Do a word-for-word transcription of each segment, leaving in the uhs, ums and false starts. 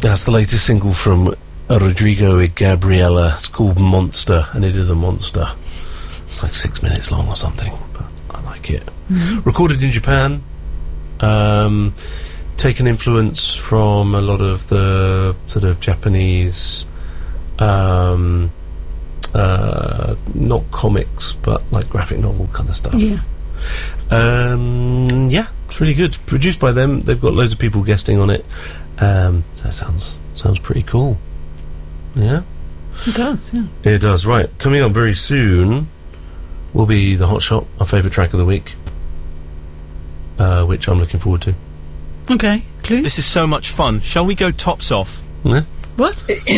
That's the latest single from Rodrigo y Gabriela. It's called Monster, and it is a monster. It's like six minutes long or something, but I like it. Mm-hmm. Recorded in Japan. Um, taken influence from a lot of the sort of Japanese, um, uh, not comics, but like graphic novel kind of stuff. Yeah. Um, yeah, it's really good. Produced by them. They've got loads of people guesting on it. Um, so that sounds sounds pretty cool. Yeah, it does. Yeah, it does. Right, coming up very soon will be the Hot Shot, our favourite track of the week, uh, which I'm looking forward to. Okay, clue. This is so much fun. Shall we go tops off? Yeah. What?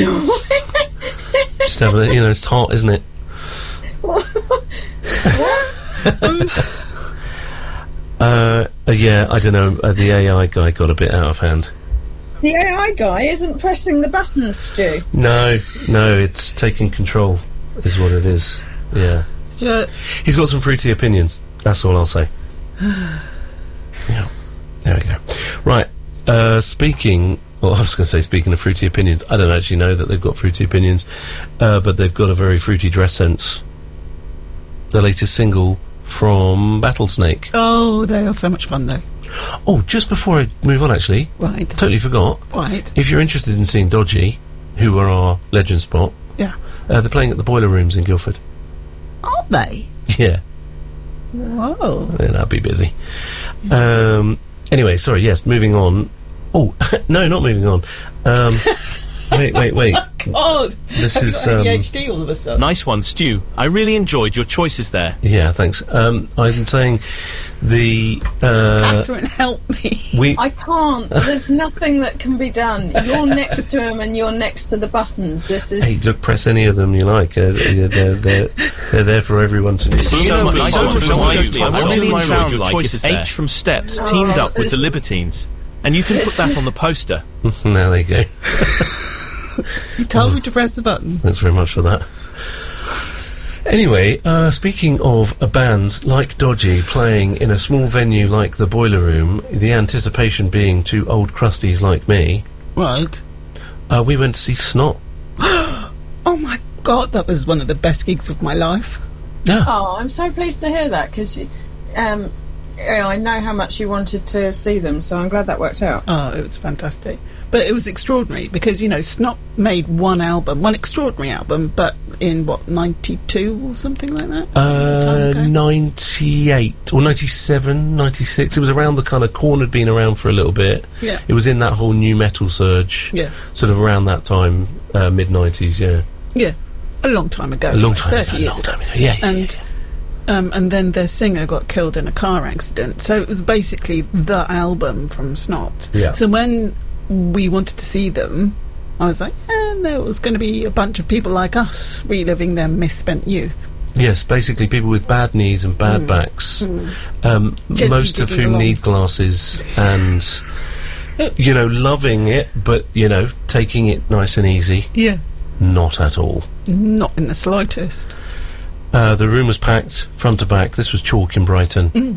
Just have a, you know, it's hot, isn't it? um, uh, uh, yeah, I don't know. Uh, the A I guy got a bit out of hand. The A I guy isn't pressing the buttons, Stu. No, no, it's taking control, is what it is. Yeah. Stuart. He's got some fruity opinions. That's all I'll say. Yeah. There we go. Right. Uh, speaking... Well, I was going to say, speaking of fruity opinions, I don't actually know that they've got fruity opinions, uh, but they've got a very fruity dress sense. The latest single from Battlesnake. Oh, they are so much fun, though. Oh, just before I move on, actually, right, totally forgot. Right. If you're interested in seeing Dodgy, who are our legend spot, yeah, uh, they're playing at the Boiler Rooms in Guildford. Are they? Yeah. Whoa. Then I'll be busy. Yeah. Um. Anyway, sorry. Yes, moving on. Oh no, not moving on. Um. wait, wait, wait. Oh, God, this Have is you got um, A D H D all of a sudden. Nice one, Stu. I really enjoyed your choices there. Yeah, thanks. Um, I'm saying the uh, Catherine, help me. We I can't. There's nothing that can be done. You're next to him, and you're next to the buttons. This is. Hey, look, press any of them you like. Uh, they're, they're, they're, they're there for everyone to use. This is so much nice fun. one. I really sound like if H from Steps Oh, teamed up with the it's- Libertines, and you can put that on the poster. Now there you go. You told me to press the button. Thanks very much for that. Anyway, uh, speaking of a band like Dodgy playing in a small venue like the Boiler Room, the anticipation being two old crusties like me, Right. uh, we went to see Snot. Oh my God, that was one of the best gigs of my life. Yeah. Oh, I'm so pleased to hear that because um, yeah, I know how much you wanted to see them, so I'm glad that worked out. Oh, it was fantastic. But it was extraordinary because, you know, Snot made one album, one extraordinary album, but in, what, ninety-two or something like that? Uh, ninety-eight or ninety-seven, ninety-six. It was around the kind of Korn had been around for a little bit. Yeah. It was in that whole new metal surge. Yeah. Sort of around that time, uh, mid nineties. Yeah. Yeah. A long time ago. A long like time thirty ago. A years long ago. time ago. Yeah. yeah, And, yeah. um, and then their singer got killed in a car accident. So it was basically the album from Snot. Yeah. So when we wanted to see them, I was like, eh, there was going to be a bunch of people like us reliving their myth-bent youth. Yes, basically people with bad knees and bad mm. backs, mm. Um, most of whom along. need glasses and, you know, loving it, but, you know, taking it nice and easy. Yeah. Not at all. Not in the slightest. Uh, the room was packed, front to back. This was Chalk in Brighton. Mm.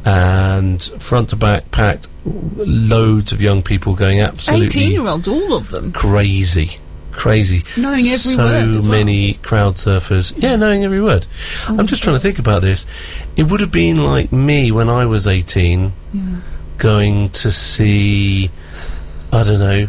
And front to back packed, loads of young people going absolutely... eighteen-year-olds, all of them. Crazy. Crazy. Knowing every so word as many well. crowd surfers. Yeah, knowing every word. Oh, I'm just trying to think about this. It would have been like me when I was eighteen, yeah. going to see, I don't know,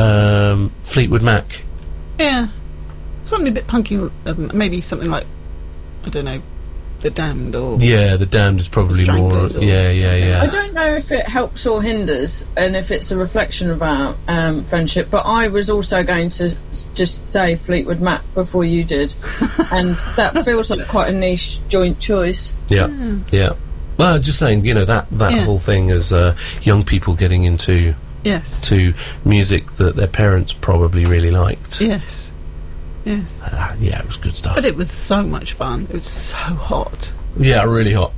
um, Fleetwood Mac. Yeah. Something a bit punky, um, maybe something like, I don't know, The Damned or... Yeah, The Damned is probably more... Yeah, yeah, yeah. I don't know if it helps or hinders and if it's a reflection of our um, friendship, but I was also going to s- just say Fleetwood Mac before you did, and that feels like quite a niche joint choice. Yeah, yeah. yeah. Well, just saying, you know, that, that yeah. whole thing as uh, young people getting into... Yes. To music that their parents probably really liked. Yes. Yes. Uh, yeah, it was good stuff. But it was so much fun. It was so hot. Yeah, really hot.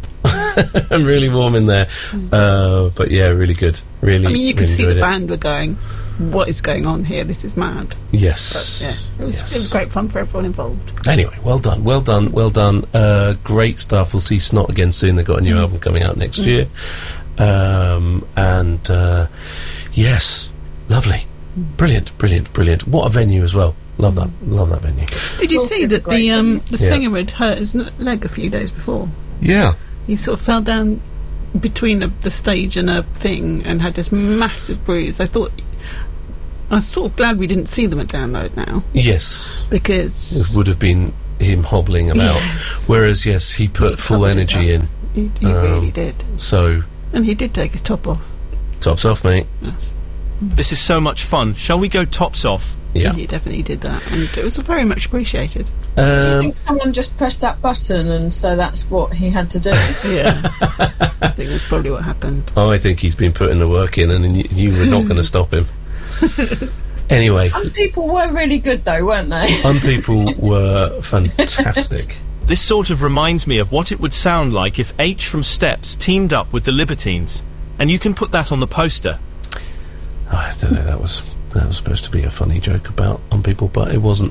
And really warm in there. Mm. Uh, but yeah, really good. Really I mean, you could really see the it. band were going, what is going on here? This is mad. Yes. But, yeah, it was, yes. it was great fun for everyone involved. Anyway, well done, well done, well done. Uh, great stuff. We'll see Snot again soon. They've got a new mm. album coming out next mm. year. Um, and, uh, yes, lovely. Brilliant, brilliant, brilliant. What a venue as well. Love that, love that venue. Did you Well, see it's a that great the um, venue. the Yeah. singer had hurt his n- leg a few days before? Yeah. He sort of fell down between a, the stage and a thing and had this massive bruise. I thought, I'm sort of glad we didn't see them at Download now, Yes. because It would have been him hobbling about. Yes. Whereas, yes, he put He full covered it energy up. in. he, he Um, really did. So, And he did take his top off. tops off, mate. Yes. This is so much fun. Shall we go tops off? Yeah. He definitely did that, and it was very much appreciated. Do you Um, think someone just pressed that button and so that's what he had to do? Yeah. I think that's probably what happened. I think he's been putting the work in, and you, you were not going to stop him. Anyway, And people were really good though, weren't they? Unpeople were fantastic. This sort of reminds me of what it would sound like if H from Steps teamed up with the Libertines. And you can put that on the poster. I don't know. That was that was supposed to be a funny joke about Unpeople, but it wasn't.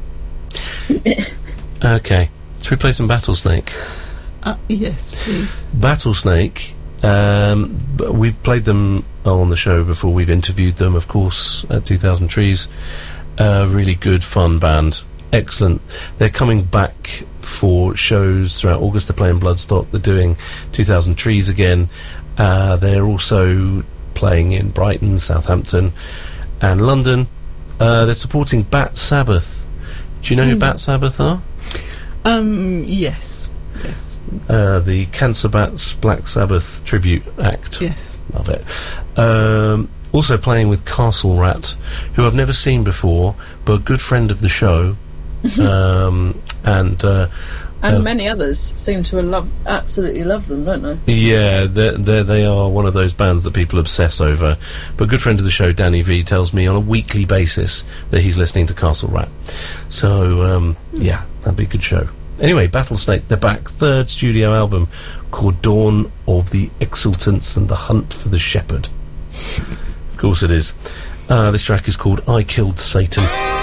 Okay, should we play some Battlesnake? Uh, yes, please. Battlesnake. Um, b- we've played them on the show before. We've interviewed them, of course, at two thousand Trees. Uh, really good, fun band. Excellent. They're coming back for shows throughout August. They're playing Bloodstock. They're doing two thousand Trees again. Uh, they're also playing in Brighton, Southampton, and London. Uh, they're supporting Bat Sabbath. Do you know who Bat Sabbath are? Um, yes. Yes. Uh, the Cancer Bats Black Sabbath tribute act. Yes. Love it. Um, also playing with Castle Rat, who I've never seen before, but a good friend of the show. um, and uh, And uh, many others seem to love, absolutely love them, don't they? yeah, they're, they're, they are one of those bands that people obsess over. But a good friend of the show, Danny V, tells me on a weekly basis that he's listening to Castle Rat. So, um, yeah, that'd be a good show. Anyway, Battlesnake, they're back. Third studio album called Dawn of the Exultants and the Hunt for the Shepherd. Of course it is. Uh, this track is called I Killed Satan.